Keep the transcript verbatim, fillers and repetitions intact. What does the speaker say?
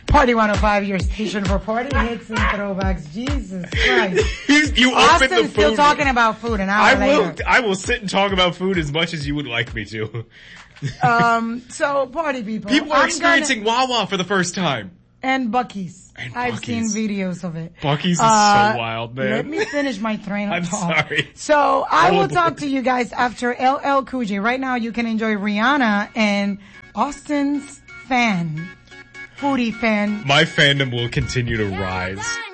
Party one oh five, your station for party hits and throwbacks. Jesus Christ. you Austin's open the food. still talking about food an hour I later. will, I will sit and talk about food as much as you would like me to. um, so party people. People are I'm experiencing gonna, Wawa for the first time. And Buc-ee's. And I've Buc-ee's. seen videos of it. Buc-ee's is Uh, so wild, man. Let me finish my train of I'm thought. sorry. So I will Horrible. talk to you guys after L L Cool J. Right now you can enjoy Rihanna and Austin's fan, foodie fan. My fandom will continue to rise.